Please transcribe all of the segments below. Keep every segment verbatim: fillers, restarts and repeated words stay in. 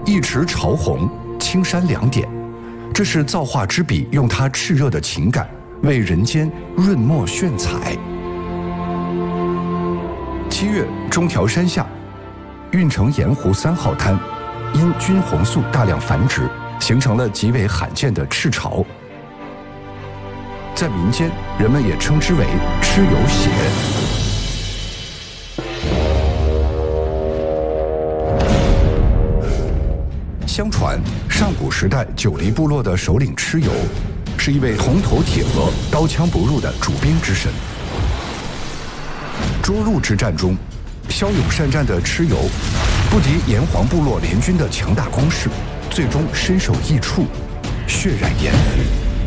一池潮红，青山两点，这是造化之笔，用他炽热的情感为人间润墨炫彩。七月，中条山下，运城盐湖三号滩因菌红素大量繁殖，形成了极为罕见的赤潮。在民间，人们也称之为蚩尤血。相传，上古时代九黎部落的首领蚩尤，是一位铜头铁额、刀枪不入的主兵之神。涿鹿之战中，骁勇善战的蚩尤，不敌炎黄部落联军的强大攻势，最终身首异处，血染盐湖。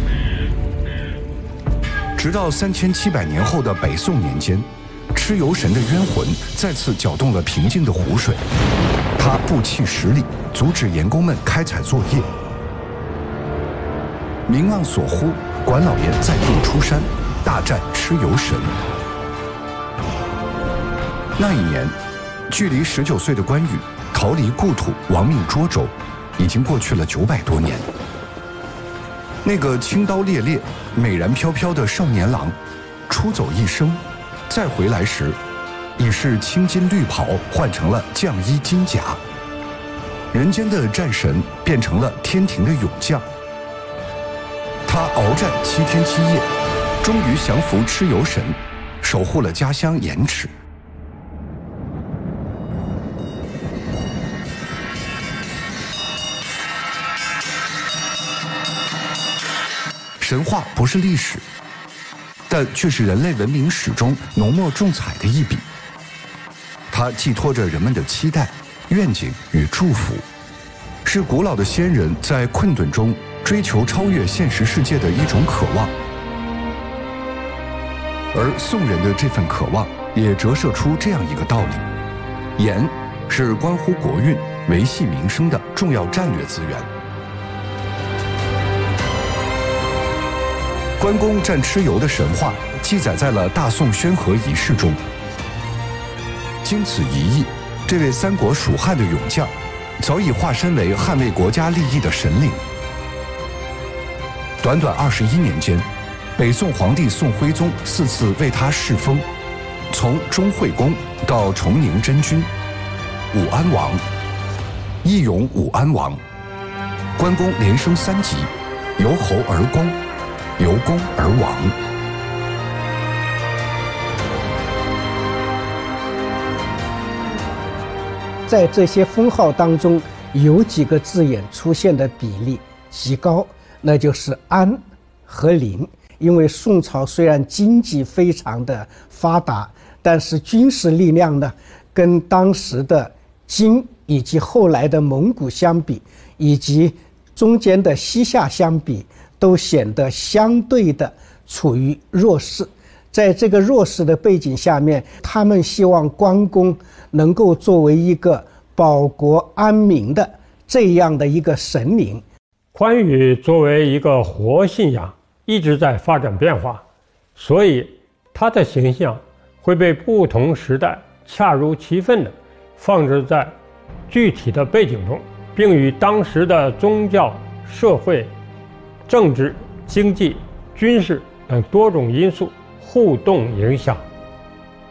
直到三千七百年后的北宋年间，蚩尤神的冤魂再次搅动了平静的湖水，他不弃十里，阻止盐工们开采作业。民望所呼，管老爷再度出山，大战蚩尤神。那一年，距离十九岁的关羽逃离故土，亡命涿州，已经过去了九百多年。那个青刀猎猎、美髯飘飘的少年郎，出走一生，再回来时，已是青金绿袍换成了绛衣金甲。人间的战神变成了天庭的勇将。他鏖战七天七夜，终于降服蚩尤神，守护了家乡盐池。神话不是历史，但却是人类文明史中浓墨重彩的一笔。它寄托着人们的期待、愿景与祝福，是古老的先人在困顿中追求超越现实世界的一种渴望。而宋人的这份渴望，也折射出这样一个道理：盐是关乎国运、维系民生的重要战略资源。关公战蚩尤的神话记载在了大宋宣和仪式中。经此一役，这位三国蜀汉的勇将，早已化身为捍卫国家利益的神灵。短短二十一年间，北宋皇帝宋徽宗四次为他敕封，从钟会公到崇宁真君、武安王、义勇武安王。关公连升三级，由侯而公，由公而王。 在这些封号当中，有几个字眼出现的比例极高，那就是安和林。因为宋朝虽然经济非常的发达，但是军事力量呢，跟当时的金以及后来的蒙古相比，以及中间的西夏相比，都显得相对的处于弱势。在这个弱势的背景下面，他们希望关公能够作为一个保国安民的这样的一个神灵。 关羽作为一个活信仰，一直在发展变化，所以他的形象会被不同时代恰如其分地放置在具体的背景中，并与当时的宗教、社会、政治、经济、军事等多种因素互动影响。